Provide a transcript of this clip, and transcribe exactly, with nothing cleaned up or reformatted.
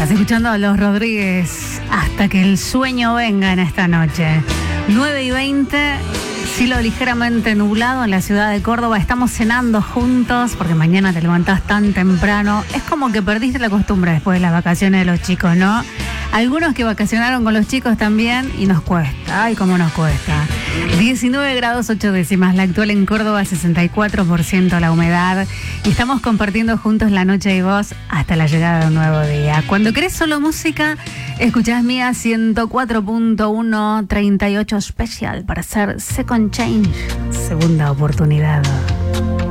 Estás escuchando a Los Rodríguez hasta que el sueño venga en esta noche. nueve y veinte, cielo ligeramente nublado en la ciudad de Córdoba. Estamos cenando juntos porque mañana te levantás tan temprano. Es como que perdiste la costumbre después de las vacaciones de los chicos, ¿no? Algunos que vacacionaron con los chicos también y nos cuesta. Ay, cómo nos cuesta. diecinueve grados ocho décimas, la actual en Córdoba, sesenta y cuatro por ciento la humedad. Y estamos compartiendo juntos la noche y vos hasta la llegada de un nuevo día. Cuando querés solo música, escuchás Mía ciento cuatro punto uno, treinta y ocho Special para hacer Second Change, segunda oportunidad.